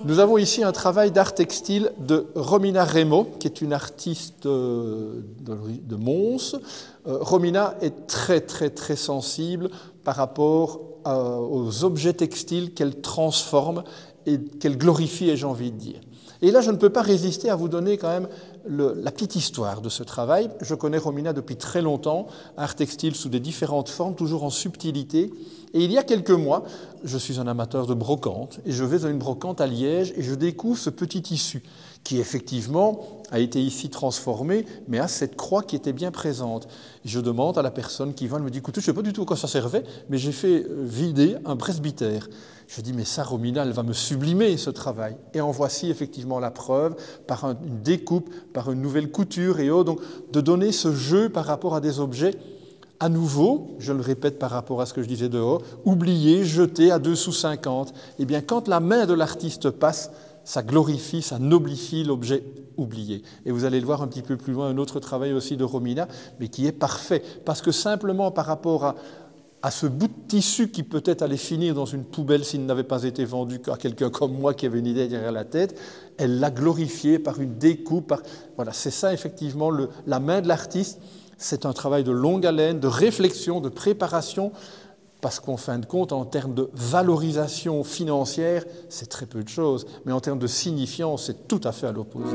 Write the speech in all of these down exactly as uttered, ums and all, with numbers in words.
Nous avons ici un travail d'art textile de Romina Remo, qui est une artiste de, de, de Mons. Euh, Romina est très très très sensible par rapport à, aux objets textiles qu'elle transforme et qu'elle glorifie, ai-je envie de dire. Et là, je ne peux pas résister à vous donner quand même le, la petite histoire de ce travail. Je connais Romina depuis très longtemps, art textile sous des différentes formes, toujours en subtilité. Et il y a quelques mois, je suis un amateur de brocante et je vais à une brocante à Liège et je découvre ce petit tissu qui effectivement a été ici transformé, mais a cette croix qui était bien présente. Je demande à la personne qui vend, elle me dit « Écoutez, je ne sais pas du tout à quoi ça servait, mais j'ai fait vider un presbytère. » Je dis « Mais ça, Romina, elle va me sublimer ce travail. » Et en voici effectivement la preuve, par un, une découpe, par une nouvelle couture et autres, donc de donner ce jeu par rapport à des objets. À nouveau, je le répète par rapport à ce que je disais dehors, oublié, jeté à deux sous cinquante. Eh bien, quand la main de l'artiste passe, ça glorifie, ça noblifie l'objet oublié. Et vous allez le voir un petit peu plus loin, un autre travail aussi de Romina, mais qui est parfait. Parce que simplement par rapport à, à ce bout de tissu qui peut-être allait finir dans une poubelle s'il n'avait pas été vendu à quelqu'un comme moi qui avait une idée derrière la tête, elle l'a glorifié par une découpe. Par... Voilà, c'est ça effectivement le, la main de l'artiste. C'est un travail de longue haleine, de réflexion, de préparation, parce qu'en fin de compte, en termes de valorisation financière, c'est très peu de choses, mais en termes de signifiance, c'est tout à fait à l'opposé.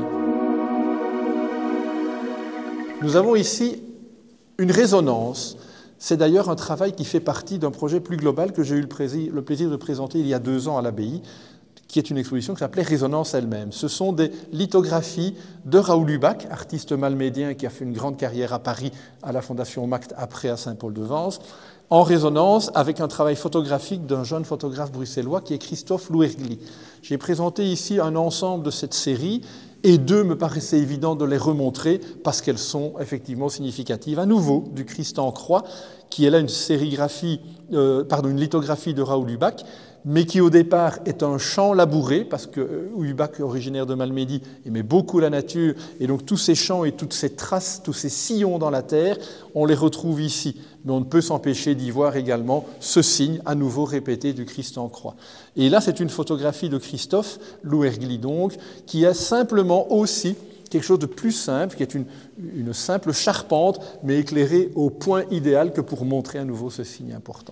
Nous avons ici une résonance. C'est d'ailleurs un travail qui fait partie d'un projet plus global que j'ai eu le plaisir, le plaisir de présenter il y a deux ans à l'abbaye, qui est une exposition qui s'appelait Résonance elle-même. Ce sont des lithographies de Raoul Hubac, artiste malmédien qui a fait une grande carrière à Paris, à la Fondation Mact, après à Saint-Paul-de-Vence, en résonance avec un travail photographique d'un jeune photographe bruxellois qui est Christophe Louergli. J'ai présenté ici un ensemble de cette série et deux me paraissait évident de les remontrer parce qu'elles sont effectivement significatives. À nouveau, du Christ en croix, qui est là une sérigraphie, euh, pardon, une lithographie de Raoul Hubac, mais qui au départ est un champ labouré, parce que Hubac, originaire de Malmedy, aimait beaucoup la nature, et donc tous ces champs et toutes ces traces, tous ces sillons dans la terre, on les retrouve ici. Mais on ne peut s'empêcher d'y voir également ce signe, à nouveau répété, du Christ en croix. Et là, c'est une photographie de Christophe Louergli, donc, qui a simplement aussi quelque chose de plus simple, qui est une, une simple charpente, mais éclairée au point idéal que pour montrer à nouveau ce signe important.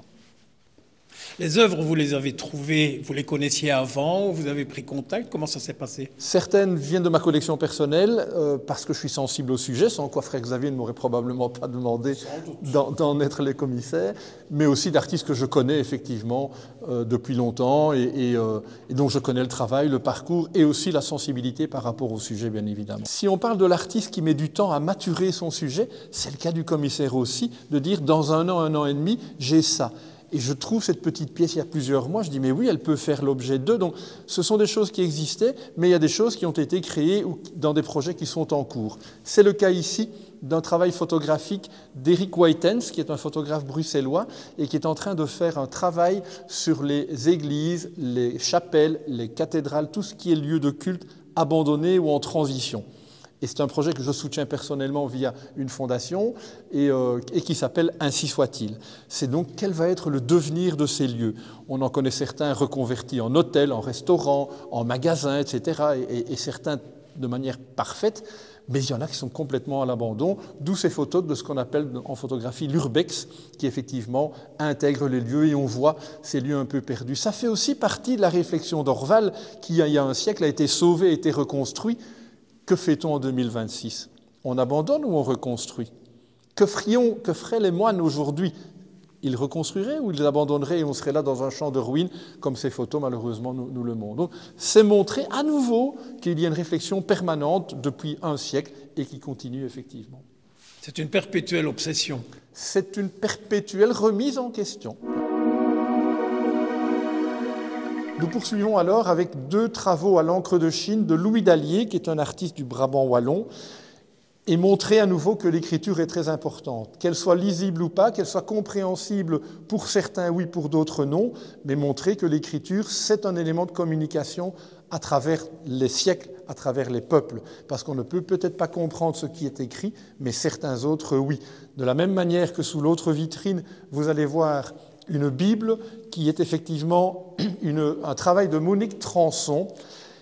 Les œuvres, vous les avez trouvées, vous les connaissiez avant, vous avez pris contact, comment ça s'est passé? Certaines viennent de ma collection personnelle, euh, parce que je suis sensible au sujet, sans quoi Frère Xavier ne m'aurait probablement pas demandé d'en, d'en être les commissaires, mais aussi d'artistes que je connais effectivement euh, depuis longtemps et, et, euh, et dont je connais le travail, le parcours et aussi la sensibilité par rapport au sujet, bien évidemment. Si on parle de l'artiste qui met du temps à maturer son sujet, c'est le cas du commissaire aussi, de dire dans un an, un an et demi, j'ai ça. Et je trouve cette petite pièce il y a plusieurs mois, je dis mais oui, elle peut faire l'objet d'eux. Donc ce sont des choses qui existaient, mais il y a des choses qui ont été créées dans des projets qui sont en cours. C'est le cas ici d'un travail photographique d'Eric Whitens, qui est un photographe bruxellois et qui est en train de faire un travail sur les églises, les chapelles, les cathédrales, tout ce qui est lieu de culte abandonné ou en transition. Et c'est un projet que je soutiens personnellement via une fondation et, euh, et qui s'appelle « Ainsi soit-il ». C'est donc quel va être le devenir de ces lieux. On en connaît certains reconvertis en hôtels, en restaurants, en magasins, et cetera. Et, et certains de manière parfaite, mais il y en a qui sont complètement à l'abandon, d'où ces photos de ce qu'on appelle en photographie l'urbex, qui effectivement intègre les lieux et on voit ces lieux un peu perdus. Ça fait aussi partie de la réflexion d'Orval, qui il y a un siècle a été sauvé, a été reconstruit. Que fait-on en deux mille vingt-six? On abandonne ou on reconstruit? Que ferions, que feraient les moines aujourd'hui? Ils reconstruiraient ou ils abandonneraient et on serait là dans un champ de ruines, comme ces photos malheureusement nous, nous le montrent. Donc, c'est montrer à nouveau qu'il y a une réflexion permanente depuis un siècle et qui continue effectivement. C'est une perpétuelle obsession. C'est une perpétuelle remise en question. Nous poursuivons alors avec deux travaux à l'encre de Chine de Louis Dallier, qui est un artiste du Brabant wallon, et montrer à nouveau que l'écriture est très importante. Qu'elle soit lisible ou pas, qu'elle soit compréhensible pour certains oui, pour d'autres non, mais montrer que l'écriture, c'est un élément de communication à travers les siècles, à travers les peuples, parce qu'on ne peut peut-être pas comprendre ce qui est écrit, mais certains autres oui. De la même manière que sous l'autre vitrine, vous allez voir une Bible qui est effectivement une, un travail de Monique Transon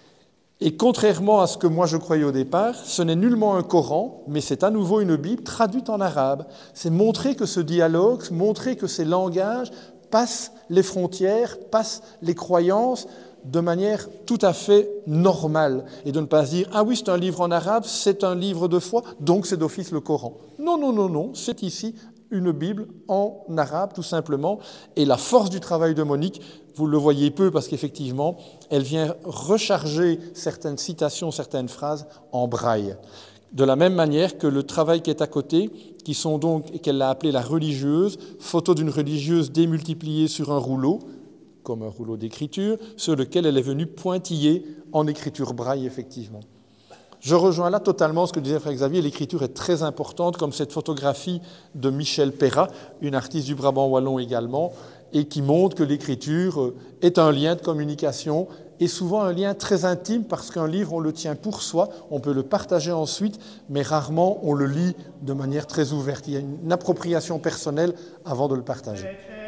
Et contrairement à ce que moi je croyais au départ, ce n'est nullement un Coran, mais c'est à nouveau une Bible traduite en arabe. C'est montrer que ce dialogue, montrer que ces langages passent les frontières, passent les croyances de manière tout à fait normale. Et de ne pas se dire « Ah oui, c'est un livre en arabe, c'est un livre de foi, donc c'est d'office le Coran ». Non, non, non, non, c'est ici une Bible en arabe, tout simplement. Et la force du travail de Monique, vous le voyez peu parce qu'effectivement, elle vient recharger certaines citations, certaines phrases en braille. De la même manière que le travail qui est à côté, qui sont donc, et qu'elle l'a appelé la religieuse, photo d'une religieuse démultipliée sur un rouleau, comme un rouleau d'écriture, sur lequel elle est venue pointiller en écriture braille, effectivement. Je rejoins là totalement ce que disait Frère Xavier, l'écriture est très importante, comme cette photographie de Michel Perrat, une artiste du Brabant wallon également, et qui montre que l'écriture est un lien de communication, et souvent un lien très intime, parce qu'un livre, on le tient pour soi, on peut le partager ensuite, mais rarement on le lit de manière très ouverte. Il y a une appropriation personnelle avant de le partager.